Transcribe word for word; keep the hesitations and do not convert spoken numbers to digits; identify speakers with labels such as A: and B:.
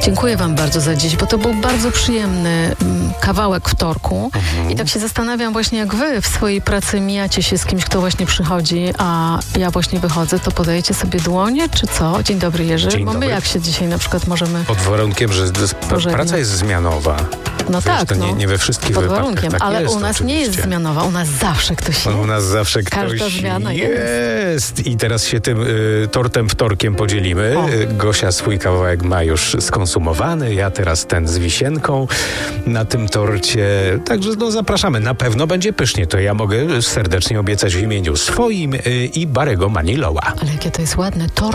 A: Dziękuję wam bardzo za dziś, bo to był bardzo przyjemny mm, kawałek wtorku.
B: Mhm.
A: I tak się zastanawiam właśnie, jak wy w swojej pracy mijacie się z kimś, kto właśnie przychodzi, a ja właśnie wychodzę, to podajecie sobie dłonie, czy co? Dzień dobry, Jerzy.
B: Dzień
A: bo my
B: dobry.
A: jak się dzisiaj na przykład możemy...
B: Pod warunkiem, że z-
A: Pożegnać.
B: praca jest zmianowa.
A: No
B: Wiesz,
A: tak,
B: to nie,
A: no.
B: nie we wszystkich
A: Pod
B: wypadkach
A: warunkiem,
B: tak
A: ale
B: jest,
A: u nas nie jest
B: oczywiście.
A: zmianowa, u nas zawsze ktoś
B: U
A: jest.
B: nas zawsze ktoś
A: Każda zmiana jest.
B: jest. I teraz się tym y, tortem wtorkiem podzielimy.
A: O.
B: Y, Gosia swój kawałek ma już skonsumowany, ja teraz ten z wisienką na tym torcie. Także no, zapraszamy. Na pewno będzie pysznie. To ja mogę serdecznie obiecać w imieniu swoim y, i Barego Manilowa.
A: Ale jakie to jest ładne. To